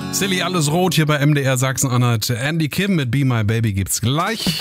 Silly, alles rot hier bei MDR Sachsen-Anhalt. Andy Kim mit Be My Baby gibt's gleich.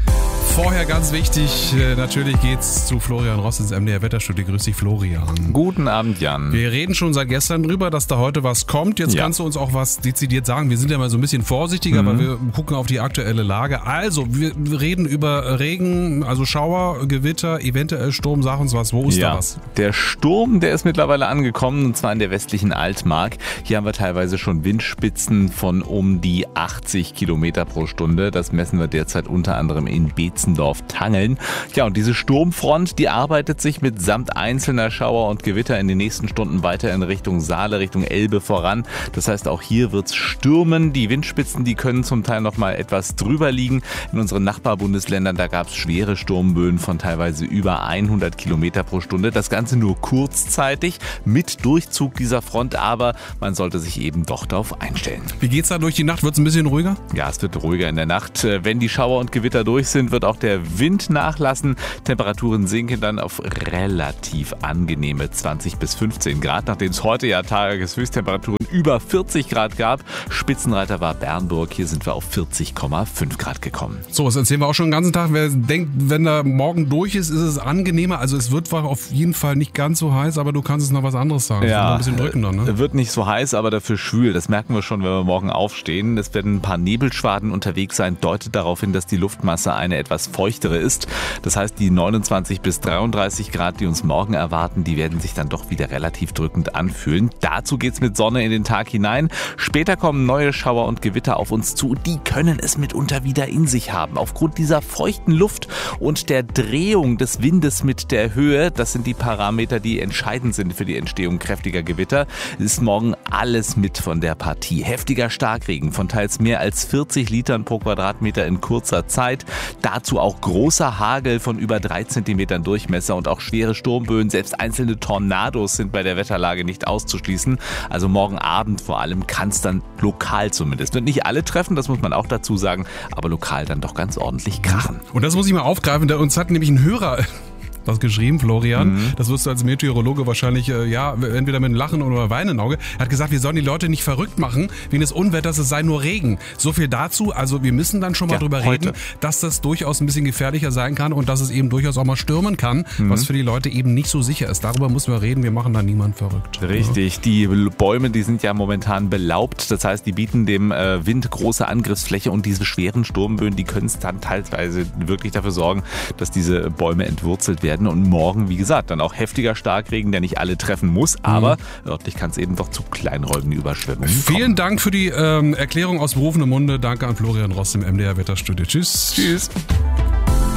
Vorher ganz wichtig, natürlich geht's zu Florian Ross ins MDR Wetterstudio. Grüß dich, Florian. Guten Abend, Jan. Wir reden schon seit gestern drüber, dass da heute was kommt. Jetzt kannst du uns auch was dezidiert sagen. Wir sind ja mal so ein bisschen vorsichtiger, weil wir gucken auf die aktuelle Lage. Also, wir reden über Regen, also Schauer, Gewitter, eventuell Sturm. Sag uns was, wo ist da was? Der Sturm, der ist mittlerweile angekommen, und zwar in der westlichen Altmark. Hier haben wir teilweise schon Windspitzen von um die 80 Kilometer pro Stunde. Das messen wir derzeit unter anderem in Beetzendorf-Tangeln. Ja, und diese Sturmfront, die arbeitet sich mitsamt einzelner Schauer und Gewitter in den nächsten Stunden weiter in Richtung Saale, Richtung Elbe voran. Das heißt, auch hier wird's stürmen. Die Windspitzen, die können zum Teil noch mal etwas drüber liegen. In unseren Nachbarbundesländern, da gab's schwere Sturmböen von teilweise über 100 Kilometer pro Stunde. Das Ganze nur kurzzeitig mit Durchzug dieser Front, aber man sollte sich eben doch darauf einstellen. Wie geht's da durch die Nacht? Wird's ein bisschen ruhiger? Ja, es wird ruhiger in der Nacht. Wenn die Schauer und Gewitter durch sind, wird auch der Wind nachlassen. Temperaturen sinken dann auf relativ angenehme 20 bis 15 Grad, nachdem es heute ja Tageshöchsttemperaturen über 40 Grad gab. Spitzenreiter war Bernburg. Hier sind wir auf 40,5 Grad gekommen. So, das erzählen wir auch schon den ganzen Tag. Wer denkt, wenn der morgen durch ist, ist es angenehmer. Also es wird auf jeden Fall nicht ganz so heiß, aber du kannst es noch was anderes sagen. Ja, ein bisschen drückender, ne? Wird nicht so heiß, aber dafür schwül. Das merken wir schon, wenn wir morgen aufstehen. Es werden ein paar Nebelschwaden unterwegs sein. Deutet darauf hin, dass die Luftmasse eine etwas feuchtere ist. Das heißt, die 29 bis 33 Grad, die uns morgen erwarten, die werden sich dann doch wieder relativ drückend anfühlen. Dazu geht's mit Sonne in den Tag hinein. Später kommen neue Schauer und Gewitter auf uns zu. Die können es mitunter wieder in sich haben. Aufgrund dieser feuchten Luft und der Drehung des Windes mit der Höhe, das sind die Parameter, die entscheidend sind für die Entstehung kräftiger Gewitter, ist morgen alles mit von der Partie. Heftiger Starkregen von teils mehr als 40 Litern pro Quadratmeter in kurzer Zeit. Dazu auch großer Hagel von über 3 Zentimetern Durchmesser und auch schwere Sturmböen. Selbst einzelne Tornados sind bei der Wetterlage nicht auszuschließen. Also morgen Abend vor allem kann es dann lokal zumindest. Wird nicht alle treffen, das muss man auch dazu sagen, aber lokal dann doch ganz ordentlich krachen. Und das muss ich mal aufgreifen, uns hat nämlich ein Hörer was geschrieben, Florian. Das wirst du als Meteorologe wahrscheinlich, entweder mit einem Lachen oder Weinen im Auge. Er hat gesagt, wir sollen die Leute nicht verrückt machen wegen des Unwetters, es sei nur Regen. So viel dazu. Also wir müssen dann schon mal drüber reden, dass das durchaus ein bisschen gefährlicher sein kann und dass es eben durchaus auch mal stürmen kann, was für die Leute eben nicht so sicher ist. Darüber müssen wir reden. Wir machen da niemanden verrückt. Richtig. Die Bäume, die sind ja momentan belaubt. Das heißt, die bieten dem Wind große Angriffsfläche und diese schweren Sturmböen, die können es dann teilweise wirklich dafür sorgen, dass diese Bäume entwurzelt werden. Und morgen, wie gesagt, dann auch heftiger Starkregen, der nicht alle treffen muss, aber örtlich kann es eben doch zu kleinräumigen Überschwemmungen kommen. Vielen Dank für die Erklärung aus berufenem Munde. Danke an Florian Ross im MDR Wetterstudio. Tschüss. Tschüss.